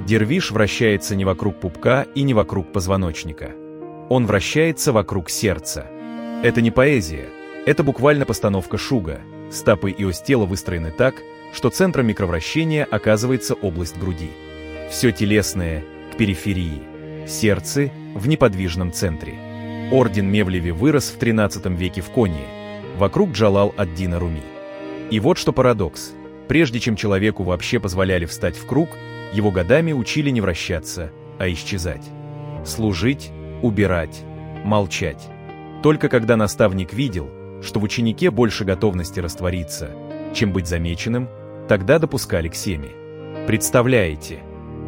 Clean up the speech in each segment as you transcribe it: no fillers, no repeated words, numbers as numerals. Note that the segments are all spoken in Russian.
Дервиш вращается не вокруг пупка и не вокруг позвоночника. Он вращается вокруг сердца. Это не поэзия, это буквально постановка шуга. Стопы и ось тела выстроены так, что центром микровращения оказывается область груди. Все телесное к периферии, сердце в неподвижном центре. Орден Мевлеви вырос в XIII веке в Конии, вокруг Джалал ад-Дина Руми. И вот что парадокс. Прежде чем человеку вообще позволяли встать в круг, его годами учили не вращаться, а исчезать. Служить, убирать, молчать. Только когда наставник видел, что в ученике больше готовности раствориться, чем быть замеченным, тогда допускали к семе. Представляете,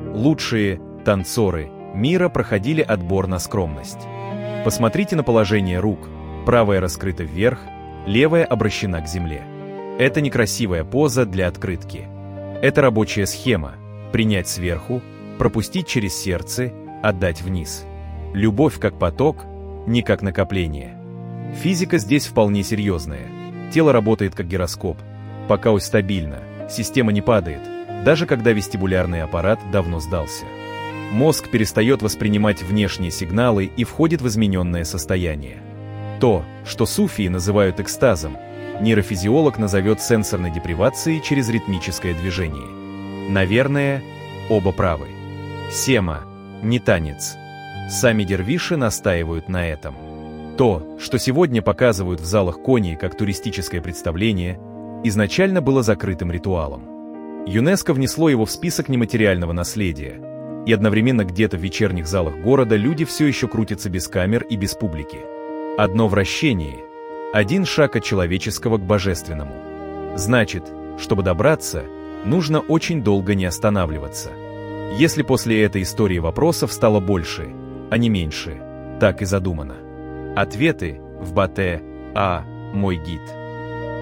лучшие танцоры мира проходили отбор на скромность. Посмотрите на положение рук. Правая раскрыта вверх, левая обращена к земле. Это некрасивая поза для открытки. Это рабочая схема. Принять сверху, пропустить через сердце, отдать вниз. Любовь как поток, не как накопление. Физика здесь вполне серьезная. Тело работает как гироскоп. Пока ось стабильна, система не падает, даже когда вестибулярный аппарат давно сдался. Мозг перестает воспринимать внешние сигналы и входит в измененное состояние. То, что суфии называют экстазом, нейрофизиолог назовет сенсорной депривацией через ритмическое движение. Наверное, оба правы. Сема – не танец. Сами дервиши настаивают на этом. То, что сегодня показывают в залах Конии как туристическое представление, изначально было закрытым ритуалом. ЮНЕСКО внесло его в список нематериального наследия, и одновременно где-то в вечерних залах города люди все еще крутятся без камер и без публики. Одно вращение, один шаг от человеческого к божественному. Значит, чтобы добраться, нужно очень долго не останавливаться. Если после этой истории вопросов стало больше, а не меньше, так и задумано. Ответы в Батэ А. Мой гид.